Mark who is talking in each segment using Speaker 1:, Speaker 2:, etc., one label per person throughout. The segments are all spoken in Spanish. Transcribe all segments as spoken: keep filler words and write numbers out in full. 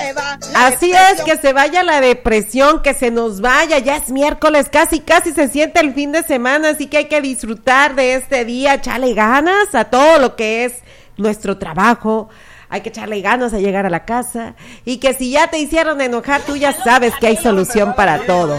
Speaker 1: se va.
Speaker 2: Así es, que se vaya la depresión, que se nos vaya, ya es miércoles, casi, casi se siente el fin de semana, así que hay que disfrutar de este día, echarle ganas a todo lo que es nuestro trabajo, hay que echarle ganas a llegar a la casa, y que si ya te hicieron enojar, tú ya sabes que hay solución para todo.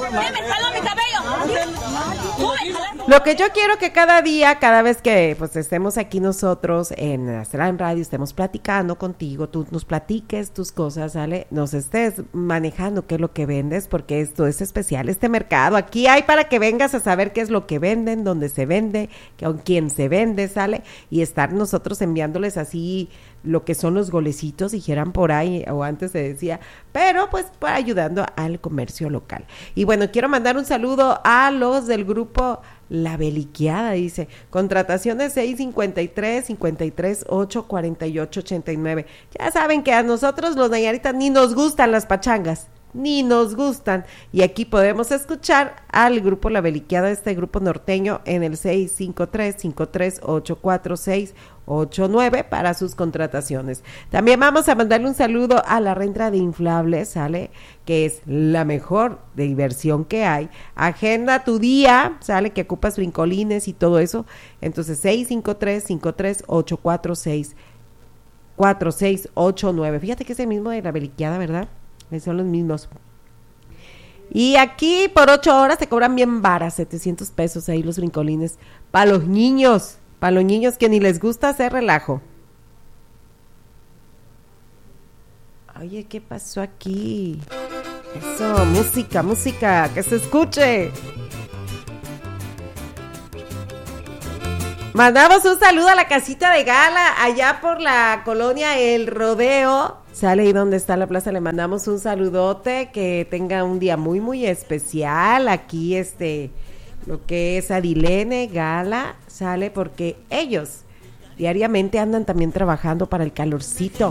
Speaker 2: Lo que yo quiero que cada día, cada vez que pues estemos aquí nosotros en Aztlán Radio, estemos platicando contigo, tú nos platiques tus cosas, ¿sale? Nos estés manejando qué es lo que vendes, porque esto es especial, este mercado. Aquí hay para que vengas a saber qué es lo que venden, dónde se vende, con quién se vende, ¿sale? Y estar nosotros enviándoles así lo que son los golecitos, dijeran por ahí, o antes se decía, pero pues para ayudando al comercio local. Y bueno, quiero mandar un saludo a los del grupo La Beliqueada, dice, contrataciones seis cincuenta y tres, cincuenta y tres, ocho, cuarenta y ocho, ochenta y nueve. Ya saben que a nosotros los nayaritas ni nos gustan las pachangas, ni nos gustan, y aquí podemos escuchar al grupo La Beliqueada, este grupo norteño, en el seis cinco tres, cinco tres ocho cuatro seis ocho nueve para sus contrataciones. También vamos a mandarle un saludo a la renta de inflables, ¿sale? Que es la mejor diversión que hay. Agenda tu día, ¿sale? Que ocupas brincolines y todo eso. Entonces, seis cinco tres, cinco tres ocho cuatro seis cuatro seis ocho nueve. Fíjate que es el mismo de La Beliqueada, ¿verdad? Son los mismos. Y aquí por ocho horas te cobran bien varas, setecientos pesos ahí los brincolines. Para los niños, para los niños que ni les gusta hacer relajo. Oye, ¿qué pasó aquí? Eso, música, música, que se escuche. Mandamos un saludo a la casita de Gala, allá por la colonia El Rodeo. Sale ahí donde está la plaza, le mandamos un saludote, que tenga un día muy, muy especial. Aquí, este, lo que es Adilene, Gala, sale porque ellos diariamente andan también trabajando para el calorcito.